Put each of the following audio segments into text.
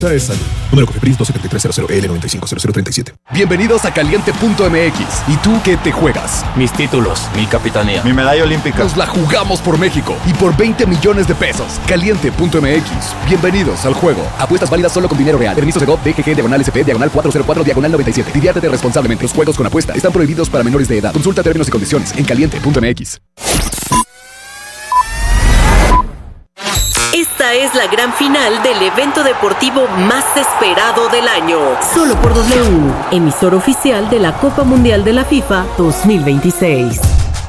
Es salud. Número COFEPRIS 27300L950037. Bienvenidos a Caliente.mx. ¿Y tú qué te juegas? Mis títulos, mi capitanía, mi medalla olímpica. Nos la jugamos por México y por 20 millones de pesos. Caliente.mx. Bienvenidos al juego. Apuestas válidas solo con dinero real. Permisos de GOV, DGG, /SP, /404, /97. Diviértete responsablemente. Los juegos con apuesta están prohibidos para menores de edad. Consulta términos y condiciones en Caliente.mx. Esta es la gran final del evento deportivo más esperado del año. Solo por W, emisor oficial de la Copa Mundial de la FIFA 2026.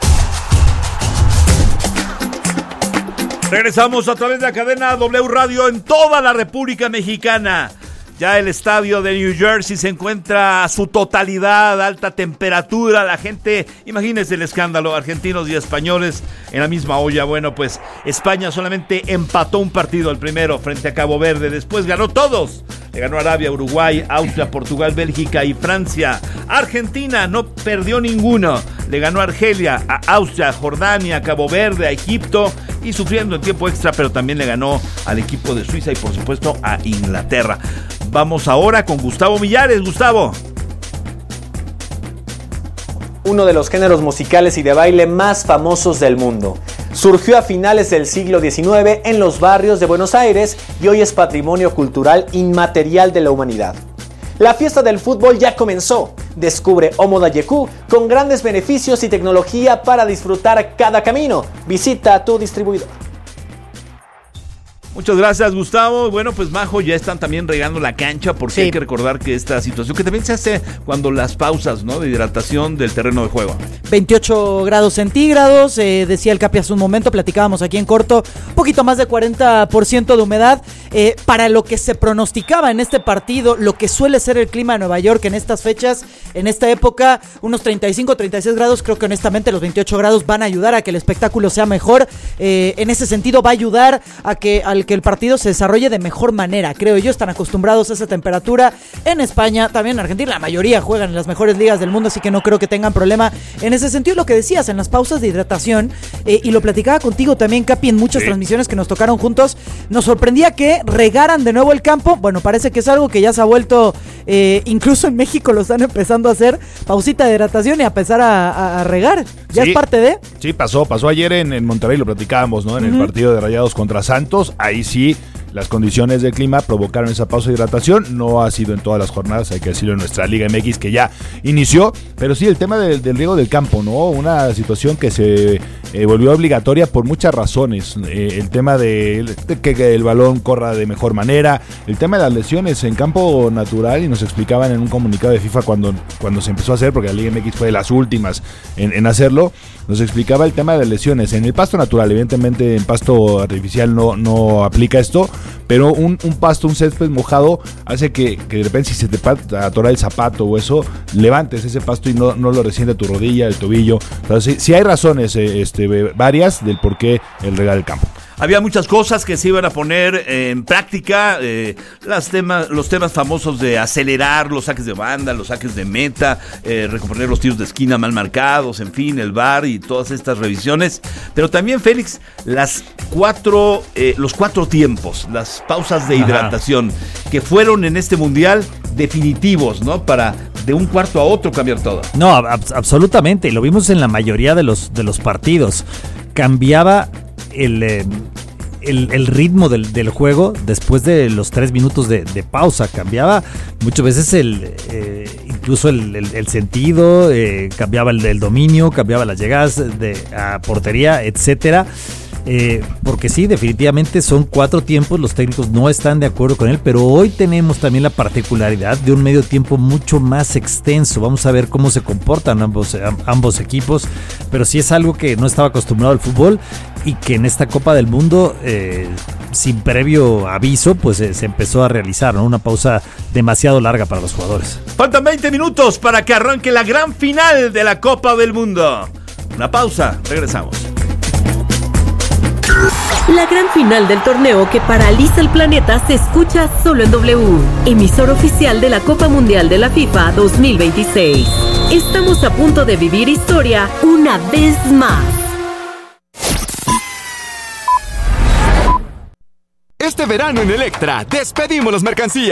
Regresamos a través de la cadena W Radio en toda la República Mexicana. Ya el estadio de New Jersey se encuentra a su totalidad, alta temperatura, la gente, imagínense el escándalo, argentinos y españoles en la misma olla. Bueno, pues España solamente empató un partido, el primero frente a Cabo Verde, después ganó todos. Le ganó a Arabia, Uruguay, Austria, Portugal, Bélgica y Francia. Argentina no perdió ninguno, le ganó a Argelia, a Austria, Jordania, Cabo Verde, a Egipto y sufriendo en tiempo extra, pero también le ganó al equipo de Suiza y por supuesto a Inglaterra. Vamos ahora con Gustavo Millares. Gustavo. Uno de los géneros musicales y de baile más famosos del mundo. Surgió a finales del siglo XIX en los barrios de Buenos Aires y hoy es patrimonio cultural inmaterial de la humanidad. La fiesta del fútbol ya comenzó. Descubre Omoda Yekú con grandes beneficios y tecnología para disfrutar cada camino. Visita tu distribuidor. Muchas gracias, Gustavo. Bueno, pues Majo, ya están también regando la cancha porque hay que recordar que esta situación que también se hace cuando las pausas, ¿no?, de hidratación del terreno de juego. 28 grados centígrados, decía el Capi hace un momento, platicábamos aquí en corto, un poquito más de 40% de humedad. Para lo que se pronosticaba en este partido, lo que suele ser el clima de Nueva York en estas fechas, en esta época, unos 35, 36 grados, creo que honestamente los 28 grados van a ayudar a que el espectáculo sea mejor. En ese sentido va a ayudar a que el partido se desarrolle de mejor manera, creo yo. Están acostumbrados a esa temperatura en España, también en Argentina, la mayoría juegan en las mejores ligas del mundo, así que no creo que tengan problema en ese sentido. Lo que decías, en las pausas de hidratación, y lo platicaba contigo también, Capi, en muchas transmisiones que nos tocaron juntos, nos sorprendía que regaran de nuevo el campo. Bueno, parece que es algo que ya se ha vuelto, incluso en México lo están empezando a hacer, pausita de hidratación y a empezar a regar, ya es parte de... Sí, pasó ayer en Monterrey, lo platicábamos, ¿no? En el partido de Rayados contra Santos, ahí sí las condiciones del clima provocaron esa pausa de hidratación. No ha sido en todas las jornadas, hay que decirlo, en nuestra Liga MX que ya inició, pero sí el tema del riego del campo, ¿no? Una situación que se volvió obligatoria por muchas razones. El tema de que el balón corra de mejor manera, el tema de las lesiones en campo natural, y nos explicaban en un comunicado de FIFA cuando se empezó a hacer, porque la Liga MX fue de las últimas en hacerlo, nos explicaba el tema de lesiones en el pasto natural. Evidentemente en pasto artificial no aplica esto, pero un pasto, un césped mojado hace que de repente, si se te atora el zapato o eso, levantes ese pasto y no lo resiente tu rodilla, el tobillo. Entonces sí hay razones varias del por qué el regar el campo. Había muchas cosas que se iban a poner en práctica, los temas famosos de acelerar los saques de banda, los saques de meta, recomponer los tiros de esquina mal marcados, en fin, el VAR y todas estas revisiones. Pero también, Félix, los cuatro tiempos, las pausas de hidratación que fueron en este mundial definitivos, ¿no? Para de un cuarto a otro cambiar todo. No, absolutamente, y lo vimos en la mayoría de los partidos. Cambiaba el ritmo del juego después de los 3 minutos de pausa. Cambiaba muchas veces incluso el sentido, cambiaba el dominio, cambiaba las llegadas a portería, etcétera. Porque sí, definitivamente son 4 tiempos, los técnicos no están de acuerdo con él, pero hoy tenemos también la particularidad de un medio tiempo mucho más extenso. Vamos a ver cómo se comportan ambos equipos, pero sí es algo que no estaba acostumbrado al fútbol y que en esta Copa del Mundo, sin previo aviso, pues se empezó a realizar, ¿no? Una pausa demasiado larga para los jugadores. Faltan 20 minutos para que arranque la gran final de la Copa del Mundo. Una pausa, regresamos. La gran final del torneo que paraliza el planeta se escucha solo en W, emisor oficial de la Copa Mundial de la FIFA 2026. Estamos a punto de vivir historia una vez más. Este verano en Electra, despedimos las mercancías.